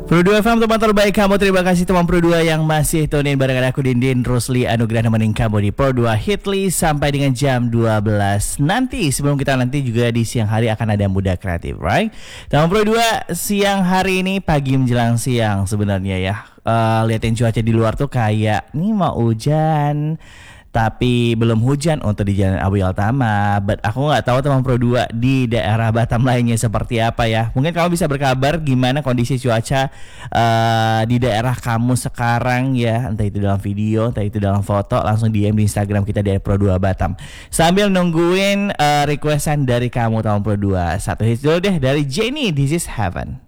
Pro 2 FM teman terbaik kamu. Terima kasih teman Pro 2 yang masih tunin barengan aku Dindin Rusli Anugrah nemenin kamu di Pro 2 Hitly sampai dengan jam 12 nanti. Sebelum kita nanti juga di siang hari akan ada Muda Kreatif, right? Teman Pro 2 siang hari ini pagi menjelang siang sebenarnya ya. Liatin cuaca di luar tuh kayak nih mau hujan. Tapi belum hujan untuk di Jalan Awi Altama. But aku nggak tahu teman Pro 2 di daerah Batam lainnya seperti apa ya. Mungkin kamu bisa berkabar gimana kondisi cuaca di daerah kamu sekarang ya. Entah itu dalam video, entah itu dalam foto. Langsung DM di Instagram kita di Pro 2 Batam. Sambil nungguin requestan dari kamu teman Pro 2. Satu hit dulu deh dari Jenny, This Is Heaven.